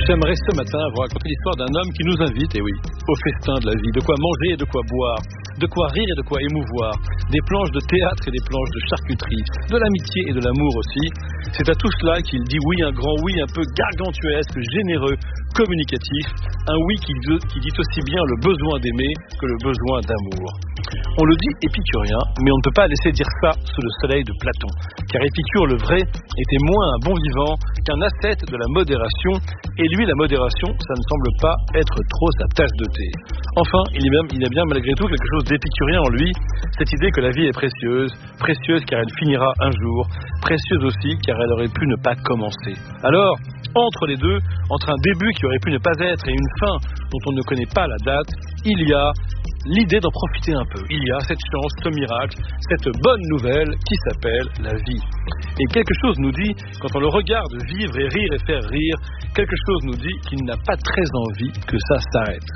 J'aimerais ce matin vous raconter l'histoire d'un homme qui nous invite, et oui, au festin de la vie. De quoi manger et de quoi boire, de quoi rire et de quoi émouvoir, des planches de théâtre et des planches de charcuterie, de l'amitié et de l'amour aussi. C'est à tout cela qu'il dit oui, un grand oui, un peu gargantuesque, généreux, communicatif, un oui qui dit aussi bien le besoin d'aimer que le besoin d'amour. On le dit épicurien, mais on ne peut pas laisser dire ça sous le soleil de Platon, car Épicure le vrai était moins un bon vivant qu'un ascète de la modération, et lui la modération, ça ne semble pas être trop sa tasse de thé. Enfin, il y a bien malgré tout quelque chose d'épicurien en lui, cette idée que la vie est précieuse, précieuse car elle finira un jour, précieuse aussi car elle aurait pu ne pas commencer. Alors, entre les deux, entre un début qui aurait pu ne pas être et une fin dont on ne connaît pas la date, il y a l'idée d'en profiter un peu. Il y a cette chance, ce miracle, cette bonne nouvelle qui s'appelle la vie. Et quelque chose nous dit, quand on le regarde vivre et rire et faire rire, quelque chose nous dit qu'il n'a pas très envie que ça s'arrête.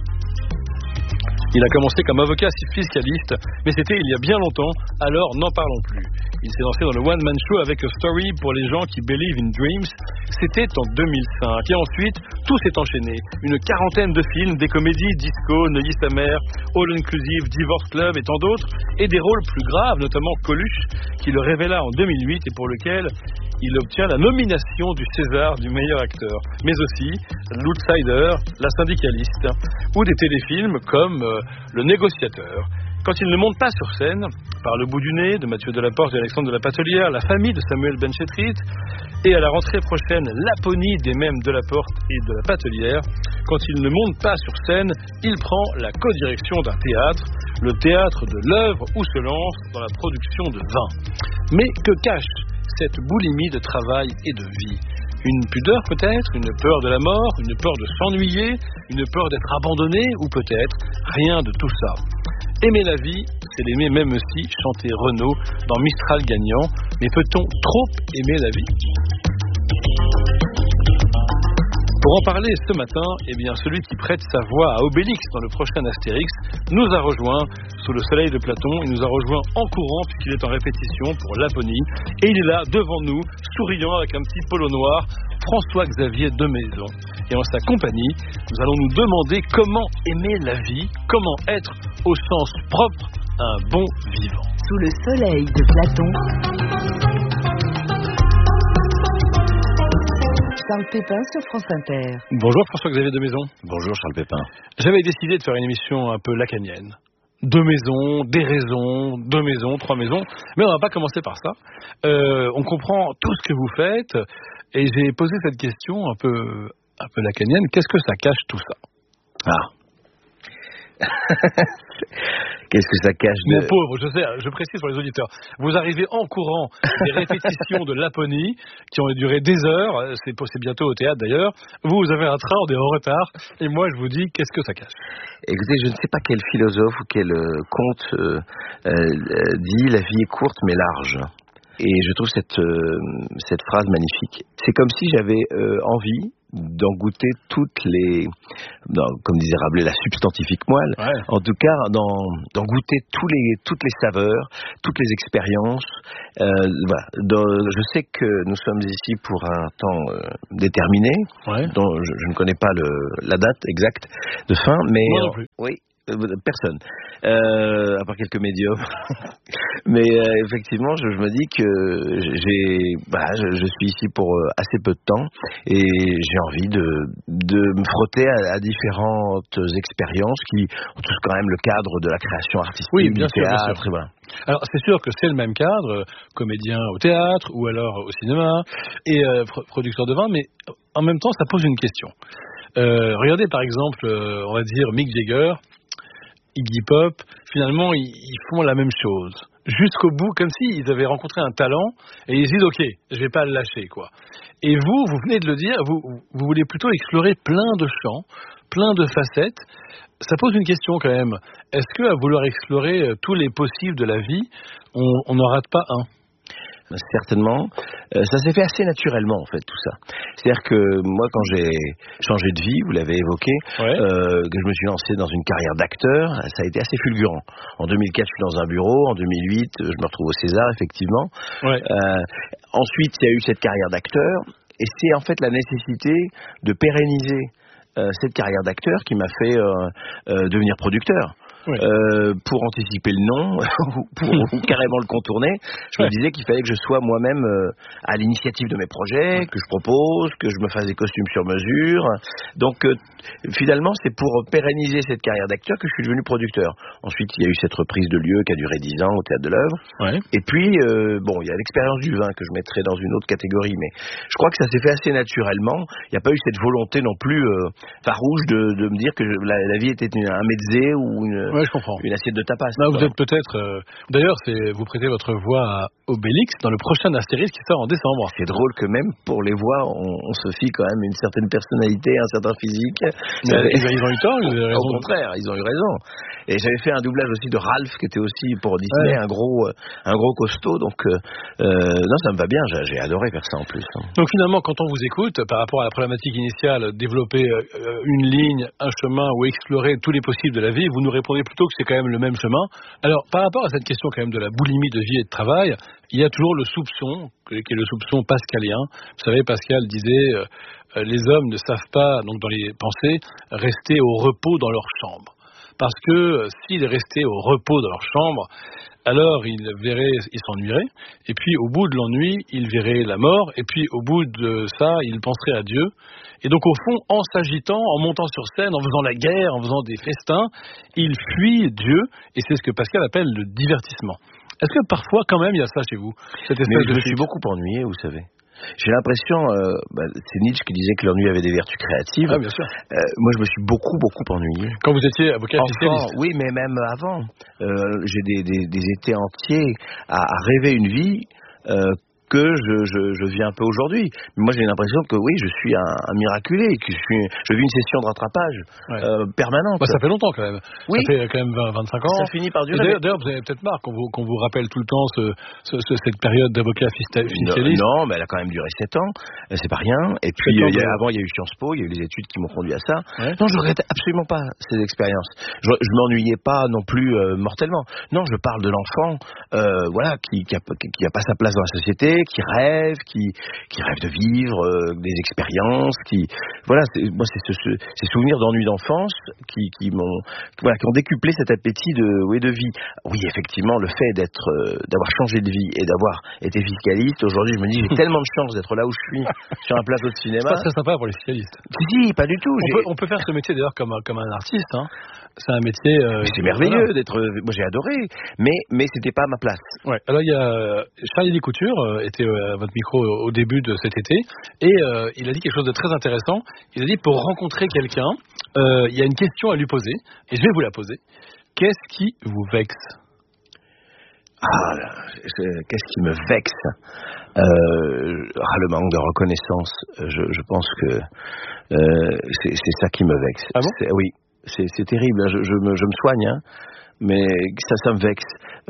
Il a commencé comme avocat fiscaliste, mais c'était il y a bien longtemps, alors n'en parlons plus. Il s'est lancé dans le one-man show avec A Story pour les gens qui believe in dreams. C'était en 2005. Et ensuite, tout s'est enchaîné. Une quarantaine de films, des comédies, Disco, Neuilly sa mère, All Inclusive, Divorce Club et tant d'autres. Et des rôles plus graves, notamment Coluche, qui le révéla en 2008 et pour lequel il obtient la nomination du César du meilleur acteur. Mais aussi L'Outsider, La syndicaliste, ou des téléfilms comme Le Négociateur. Quand il ne monte pas sur scène, par Le bout du nez de Mathieu Delaporte et Alexandre de la Patelière, La famille de Samuel Benchetrit, et à la rentrée prochaine, Laponie des mêmes Delaporte et de la Patelière, quand il ne monte pas sur scène, il prend la codirection d'un théâtre, le théâtre de l'œuvre où se lance dans la production de vin. Mais que cache cette boulimie de travail et de vie? Une pudeur peut-être, une peur de la mort, une peur de s'ennuyer, une peur d'être abandonné, ou peut-être rien de tout ça. Aimer la vie, c'est l'aimer même aussi, chantait Renaud dans Mistral gagnant. Mais peut-on trop aimer la vie? Pour en parler ce matin, eh bien, celui qui prête sa voix à Obélix dans le prochain Astérix nous a rejoint sous le soleil de Platon. Il nous a rejoint en courant puisqu'il est en répétition pour Laponie. Et il est là devant nous, souriant avec un petit polo noir, François-Xavier Demaison. Et en sa compagnie, nous allons nous demander comment aimer la vie, comment être au sens propre un bon vivant. Sous le soleil de Platon. Charles Pépin sur France Inter. Bonjour François-Xavier Demaison. Bonjour Charles Pépin. J'avais décidé de faire une émission un peu lacanienne. 2 maisons, des raisons, 2 maisons, 3 maisons. Mais on va pas commencer par ça. On comprend tout ce que vous faites. Et j'ai posé cette question un peu lacanienne. Qu'est-ce que ça cache tout ça? Qu'est-ce que ça cache Mon pauvre, je précise pour les auditeurs. Vous arrivez en courant des répétitions de Laponie qui ont duré des heures. C'est bientôt au théâtre d'ailleurs. Vous avez un train, on est en retard. Et moi, je vous dis, qu'est-ce que ça cache? Écoutez, je ne sais pas quel philosophe ou quel conte dit « la vie est courte mais large ». Et je trouve cette phrase magnifique. C'est comme si j'avais envie d'en goûter comme disait Rabelais, la substantifique moelle. Ouais. En tout cas, d'en goûter toutes les saveurs, toutes les expériences. Voilà. Je sais que nous sommes ici pour un temps déterminé, ouais, dont je ne connais pas la date exacte de fin, mais moi non plus. Oui. Personne, à part quelques médiums. Mais effectivement, je me dis que je suis ici pour assez peu de temps et j'ai envie de me frotter à différentes expériences qui ont tous quand même le cadre de la création artistique, oui, bien du théâtre. Bien sûr. Et voilà. Alors c'est sûr que c'est le même cadre, comédien au théâtre ou alors au cinéma et producteur de vin, mais en même temps ça pose une question. Regardez par exemple, on va dire Mick Jagger, Iggy Pop, finalement ils font la même chose jusqu'au bout, comme s'ils avaient rencontré un talent et ils se disent ok, je vais pas le lâcher quoi. Et vous venez de le dire, vous voulez plutôt explorer plein de champs, plein de facettes. Ça pose une question quand même. Est-ce que à vouloir explorer tous les possibles de la vie, on n'en rate pas un? Certainement. Ça s'est fait assez naturellement, en fait, tout ça. C'est-à-dire que moi, quand j'ai changé de vie, vous l'avez évoqué, ouais, que je me suis lancé dans une carrière d'acteur, ça a été assez fulgurant. En 2004, je suis dans un bureau. En 2008, je me retrouve au César, effectivement. Ouais. Ensuite, il y a eu cette carrière d'acteur. et c'est en fait la nécessité de pérenniser cette carrière d'acteur qui m'a fait devenir producteur. Oui. Pour anticiper le nom ou carrément le contourner, je me disais qu'il fallait que je sois moi-même à l'initiative de mes projets, que je propose, que je me fasse des costumes sur mesure. Donc finalement, c'est pour pérenniser cette carrière d'acteur que je suis devenu producteur. Ensuite, il y a eu cette reprise de lieu qui a duré 10 ans au Théâtre de l'Œuvre. Ouais. Et puis, il y a l'expérience du vin que je mettrais dans une autre catégorie, mais je crois que ça s'est fait assez naturellement. Il n'y a pas eu cette volonté non plus farouche de me dire que la vie était un mezzé ou Ouais, je comprends. une assiette de tapas. Là, vous êtes peut-être... D'ailleurs, vous prêtez votre voix à Obélix dans le prochain Astérix qui sort en décembre. C'est drôle que même pour les voix, on se fie quand même une certaine personnalité, un certain physique. Mais ils ont eu tort, ils ont raison. Au contraire, ils ont eu raison. Et j'avais fait un doublage aussi de Ralph, qui était aussi pour Disney, un gros costaud. Donc, non, ça me va bien. J'ai adoré faire ça en plus. Donc finalement, quand on vous écoute, par rapport à la problématique initiale, développer une ligne, un chemin ou explorer tous les possibles de la vie, vous nous répondez plutôt que c'est quand même le même chemin. Alors, par rapport à cette question quand même de la boulimie de vie et de travail, il y a toujours le soupçon, qui est le soupçon pascalien. Vous savez, Pascal disait, les hommes ne savent pas, donc dans les pensées, rester au repos dans leur chambre. Parce que s'ils restaient au repos dans leur chambre, alors ils s'ennuieraient, et puis au bout de l'ennui, ils verraient la mort, et puis au bout de ça, ils penseraient à Dieu. Et donc au fond, en s'agitant, en montant sur scène, en faisant la guerre, en faisant des festins, ils fuient Dieu, et c'est ce que Pascal appelle le divertissement. Est-ce que parfois, quand même, il y a ça chez vous, cette espèce Mais je de me suis beaucoup ennuyé, vous savez. J'ai l'impression, c'est Nietzsche qui disait que l'ennui avait des vertus créatives. Ah, bien sûr. Moi, je me suis beaucoup ennuyé. Quand vous étiez avocat fiscaliste. Oui, mais même avant. J'ai des étés entiers à rêver une vie que je vis un peu aujourd'hui. Mais moi, j'ai l'impression que oui, je suis un miraculé, que je vis une session de rattrapage permanente. Bah, ça fait longtemps quand même. Oui. Ça fait quand même 25 ans. Ça finit par durer. D'ailleurs, vous avez peut-être marre qu'on vous rappelle tout le temps cette période d'avocat fiscaliste. Non, mais elle a quand même duré 7 ans. C'est pas rien. Et puis, avant, il y a eu Sciences Po, il y a eu les études qui m'ont conduit à ça. Ouais. Non, je regrette absolument pas ces expériences. Je m'ennuyais pas non plus mortellement. Non, je parle de l'enfant, qui a pas sa place dans la société, qui rêve de vivre des expériences, moi c'est ces souvenirs d'ennui d'enfance qui ont décuplé cet appétit de vie. Oui, effectivement, le fait d'avoir changé de vie et d'avoir été fiscaliste, aujourd'hui je me dis j'ai tellement de chance d'être là où je suis sur un plateau de cinéma. C'est pas très sympa pour les fiscalistes. Si, pas du tout. On peut faire ce métier d'ailleurs comme un artiste, hein. C'est un métier. C'est merveilleux d'être. Moi, j'ai adoré, mais c'était pas ma place. Ouais. Alors il y a Charlie Couture était à votre micro au début de cet été et il a dit quelque chose de très intéressant. Il a dit pour rencontrer quelqu'un, il y a une question à lui poser et je vais vous la poser. Qu'est-ce qui vous vexe? Qu'est-ce qui me vexe? Le manque de reconnaissance. Je pense que c'est ça qui me vexe. Ah bon? Oui. C'est terrible, je me soigne, hein, mais ça me vexe.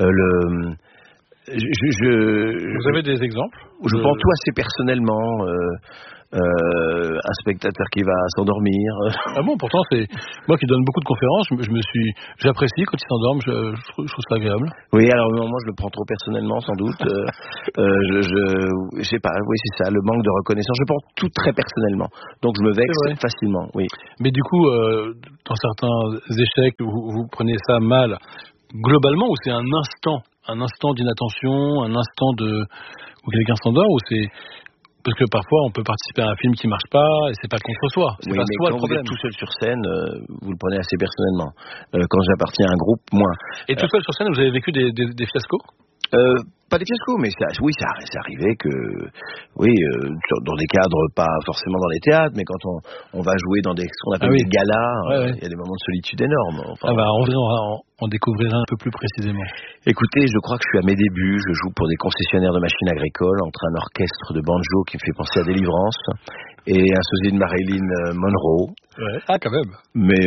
Vous avez des exemples? Je prends tout assez personnellement. Un spectateur qui va s'endormir. Ah bon, pourtant c'est moi qui donne beaucoup de conférences, j'apprécie quand ils s'endorment, je trouve ça agréable. Oui, alors moi je le prends trop personnellement sans doute. Je sais pas, oui c'est ça, le manque de reconnaissance. Je prends tout très personnellement, donc je me vexe facilement. Oui. Mais du coup, dans certains échecs, vous prenez ça mal globalement, ou c'est un instant d'inattention, un instant où quelqu'un s'endort, ou c'est parce que parfois on peut participer à un film qui marche pas et c'est pas contre soi. C'est pas soi le problème. Vous êtes tout seul sur scène, vous le prenez assez personnellement. Quand j'appartiens à un groupe, moins. Et tout seul sur scène, vous avez vécu des fiascos? Pas des fiascos, mais c'est arrivé que, dans des cadres, pas forcément dans les théâtres, mais quand on va jouer dans ce qu'on appelle des galas, il y a des moments de solitude énormes. On découvrira un peu plus précisément. Écoutez, je crois que je suis à mes débuts, je joue pour des concessionnaires de machines agricoles, entre un orchestre de banjo qui me fait penser à Délivrance, et un sosie de Marilyn Monroe. Ouais. Ah, quand même. Mais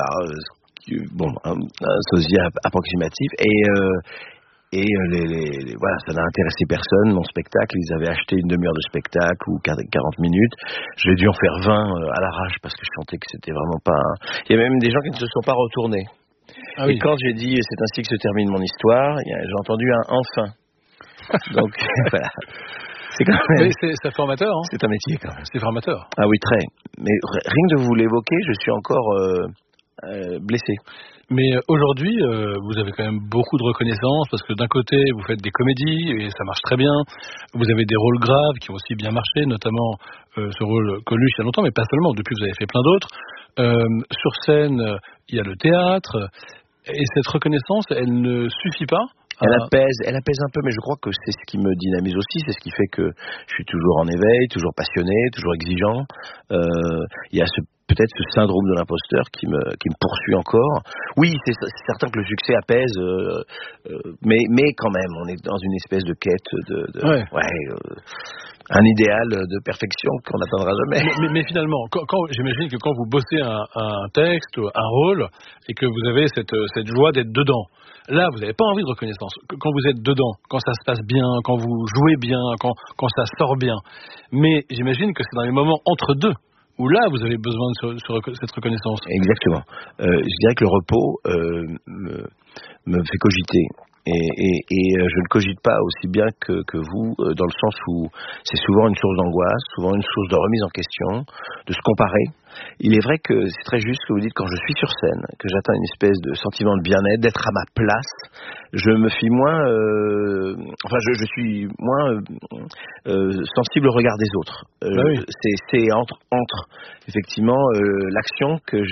un sosie approximatif, et ça n'a intéressé personne, mon spectacle. Ils avaient acheté une demi-heure de spectacle ou 40 minutes. J'ai dû en faire 20 à l'arrache parce que je sentais que c'était vraiment pas... Il y a même des gens qui ne se sont pas retournés. Ah oui. Et quand j'ai dit c'est ainsi que se termine mon histoire, j'ai entendu un enfin. Donc voilà. C'est quand même... Mais c'est formateur, hein. C'est un métier quand même. C'est formateur. Ah oui, très. Mais rien que de vous l'évoquer, je suis encore blessé. Mais aujourd'hui, vous avez quand même beaucoup de reconnaissance parce que d'un côté, vous faites des comédies et ça marche très bien. Vous avez des rôles graves qui ont aussi bien marché, notamment ce rôle Coluche il y a longtemps, mais pas seulement. Depuis, vous avez fait plein d'autres. Sur scène, il y a le théâtre. Et cette reconnaissance, elle ne suffit pas. Elle apaise un peu, mais je crois que c'est ce qui me dynamise aussi, c'est ce qui fait que je suis toujours en éveil, toujours passionné, toujours exigeant. Il y a peut-être ce syndrome de l'imposteur qui me poursuit encore. Oui, c'est certain que le succès apaise, mais quand même, on est dans une espèce de quête un idéal de perfection qu'on n'atteindra jamais. Mais finalement, j'imagine que quand vous bossez un texte, un rôle, et que vous avez cette joie d'être dedans, là, vous n'avez pas envie de reconnaissance. Quand vous êtes dedans, quand ça se passe bien, quand vous jouez bien, quand ça sort bien. Mais j'imagine que c'est dans les moments entre deux où là, vous avez besoin de cette reconnaissance. Exactement. Je dirais que le repos me fait cogiter. Et je ne cogite pas aussi bien que vous, dans le sens où c'est souvent une source d'angoisse, souvent une source de remise en question, de se comparer. Il est vrai que c'est très juste ce que vous dites, quand je suis sur scène, que j'atteins une espèce de sentiment de bien-être, d'être à ma place, je me fie moins, je suis moins sensible au regard des autres. Oui. C'est entre effectivement l'action que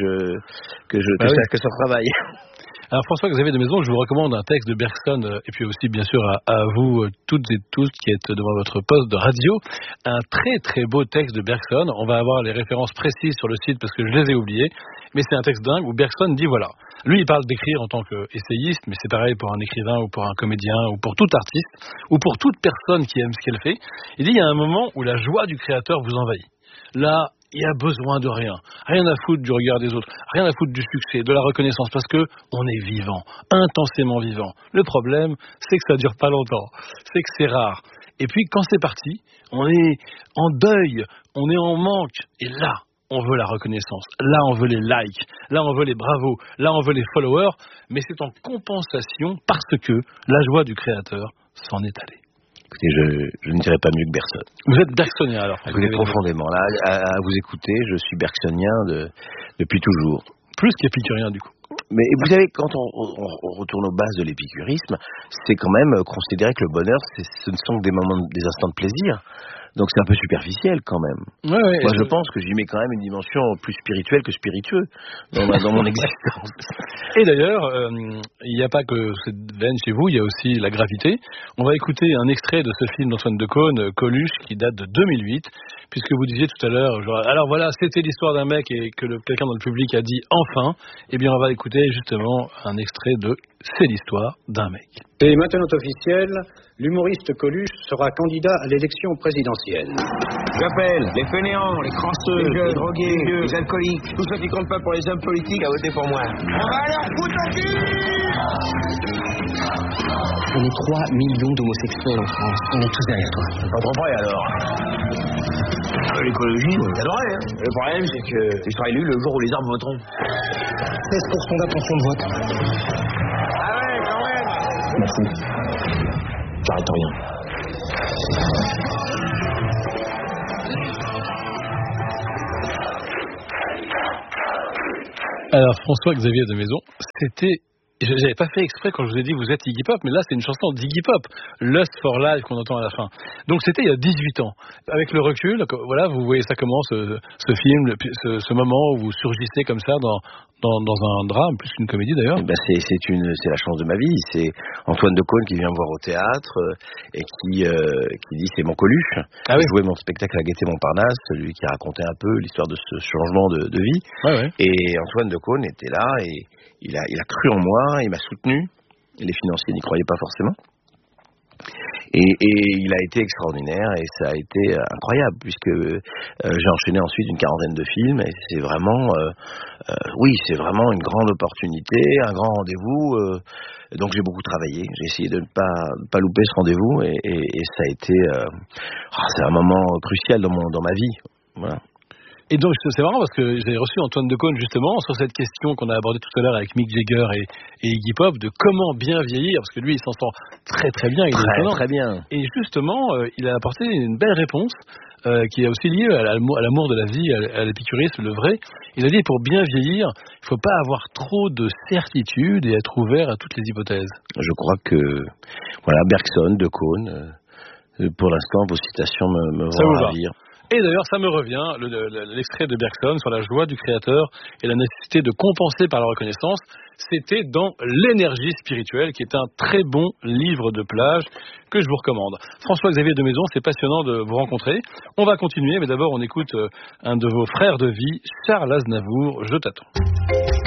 ça travaille. Alors François-Xavier de Maison, je vous recommande un texte de Bergson et puis aussi bien sûr à vous toutes et tous qui êtes devant votre poste de radio, un très très beau texte de Bergson. On va avoir les références précises sur le site parce que je les ai oubliées, mais c'est un texte dingue où Bergson dit voilà, lui il parle d'écrire en tant qu'essayiste, mais c'est pareil pour un écrivain ou pour un comédien ou pour tout artiste ou pour toute personne qui aime ce qu'elle fait. Il dit il y a un moment où la joie du créateur vous envahit. Là, il y a besoin de rien à foutre du regard des autres, rien à foutre du succès, de la reconnaissance, parce que on est vivant, intensément vivant. Le problème, c'est que ça dure pas longtemps, c'est que c'est rare. Et puis quand c'est parti, on est en deuil, on est en manque, et là, on veut la reconnaissance, là on veut les likes, là on veut les bravos, là on veut les followers, mais c'est en compensation parce que la joie du créateur s'en est allée. Écoutez, je ne dirais pas mieux que Bergson. Vous êtes bergsonien alors. Écoutez, profondément. Là, à vous écouter, je suis bergsonien depuis toujours. Plus qu'épicurien du coup. Mais vous savez, quand on retourne aux bases de l'épicurisme, c'est quand même considérer que le bonheur, ce ne sont que des instants de plaisir. Donc c'est un peu superficiel quand même. Ouais, moi je pense que j'y mets quand même une dimension plus spirituelle que spiritueuse dans mon existence. Et d'ailleurs, il n'y a pas que cette veine chez vous, il y a aussi la gravité. On va écouter un extrait de ce film d'Antoine Decaune, Coluche, qui date de 2008, puisque vous disiez tout à l'heure, alors voilà, c'était l'histoire d'un mec et que quelqu'un dans le public a dit enfin. Eh bien on va écouter justement un extrait de C'est l'histoire d'un mec. C'est maintenant officiel, l'humoriste Coluche sera candidat à l'élection présidentielle. J'appelle les fainéants, les crasseux, les drogués, les alcooliques, tous ceux qui comptent pas pour les hommes politiques à voter pour moi. On va leur foutre au cul! On est 3 millions d'homosexuels en France. On est tous derrière toi. Pas trop près alors. L'écologie, j'adorerais. Hein. Le problème, c'est que tu seras élu le jour où les arbres voteront. 16% d'attention de vote. Ah ouais, quand même. Merci. J'arrête rien. Alors François-Xavier de Maison, c'était... J'avais pas fait exprès quand je vous ai dit vous êtes Iggy Pop, mais là c'est une chanson d'Iggy Pop, Lust for Life qu'on entend à la fin. Donc c'était il y a 18 ans. Avec le recul, voilà, vous voyez ça comment ce film, ce moment où vous surgissez comme ça dans un drame, plus qu'une comédie d'ailleurs. C'est la chance de ma vie. C'est Antoine Decaune qui vient me voir au théâtre et qui dit c'est mon Coluche. Ah oui. Je jouais mon spectacle à Gaîté Montparnasse, celui qui racontait un peu l'histoire de ce changement de vie. Ouais. Et Antoine Decaune était là et il a cru en moi, il m'a soutenu. Les financiers n'y croyaient pas forcément. Et il a été extraordinaire et ça a été incroyable puisque j'ai enchaîné ensuite une 40aine de films et c'est vraiment c'est vraiment une grande opportunité, un grand rendez-vous. Donc j'ai beaucoup travaillé, j'ai essayé de ne pas louper ce rendez-vous et ça a été c'est un moment crucial dans ma vie. Voilà. Et donc c'est marrant parce que j'ai reçu Antoine Decaune justement sur cette question qu'on a abordée tout à l'heure avec Mick Jagger et Iggy Pop de comment bien vieillir, parce que lui il s'en sort très très bien, il est étonnant. Très bien. Et justement il a apporté une belle réponse qui est aussi liée à l'amour de la vie, à l'épicurisme, le vrai. Il a dit pour bien vieillir, il faut pas avoir trop de certitudes et être ouvert à toutes les hypothèses. Je crois que voilà, Bergson, Decaune, pour l'instant vos citations me vont ravir. Et d'ailleurs, ça me revient, l'extrait de Bergson sur la joie du créateur et la nécessité de compenser par la reconnaissance, c'était dans L'énergie spirituelle, qui est un très bon livre de plage que je vous recommande. François-Xavier de Maison, c'est passionnant de vous rencontrer. On va continuer, mais d'abord on écoute un de vos frères de vie, Charles Aznavour, Je t'attends.